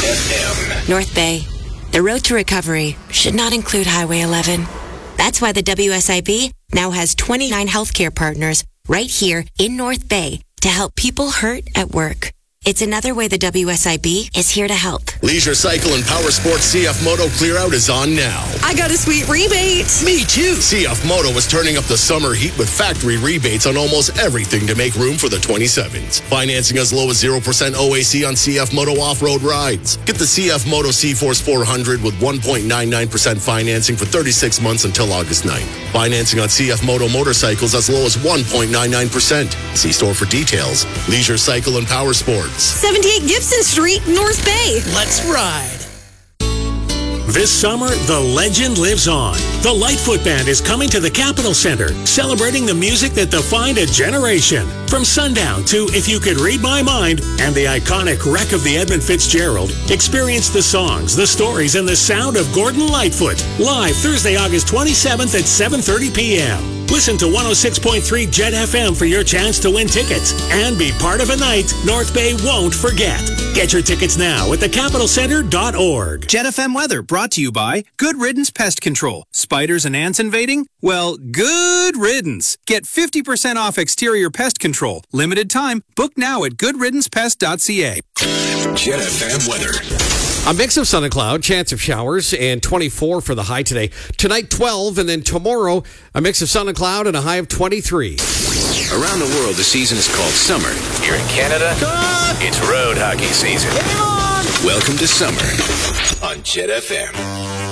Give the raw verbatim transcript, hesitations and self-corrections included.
F M. North Bay. The road to recovery should not include Highway eleven. That's why the W S I B now has twenty-nine healthcare partners right here in North Bay to help people hurt at work. It's another way the W S I B is here to help. Leisure Cycle and Power Sports C F Moto Clear Out is on now. I got a sweet rebate. Me too. C F Moto is turning up the summer heat with factory rebates on almost everything to make room for the twenty-sevens. Financing as low as zero percent O A C on C F Moto off-road rides. Get the C F Moto C-Force four hundred with one point nine nine percent financing for thirty-six months until August ninth. Financing on C F Moto motorcycles as low as one point nine nine percent. See store for details. Leisure Cycle and Power Sports. seventy-eight Gibson Street, North Bay. Let's ride. This summer, the legend lives on. The Lightfoot Band is coming to the Capitol Center, celebrating the music that defined a generation. From Sundown to If You Could Read My Mind and the iconic Wreck of the Edmund Fitzgerald, experience the songs, the stories, and the sound of Gordon Lightfoot. Live Thursday, August twenty-seventh at seven thirty p.m. Listen to one oh six point three Jet F M for your chance to win tickets and be part of a night North Bay won't forget. Get your tickets now at the capitol center dot org. Jet F M weather brought to you by Good Riddance Pest Control. Spiders and ants invading? Well, good riddance. Get fifty percent off exterior pest control. Limited time. Book now at good riddance pest dot c a. Jet F M weather. A mix of sun and cloud, chance of showers, and twenty-four for the high today. Tonight, twelve, and then tomorrow, a mix of sun and cloud and a high of twenty-three. Around the world, the season is called summer. Here in Canada, it's road hockey season. Welcome to summer on Jet F M.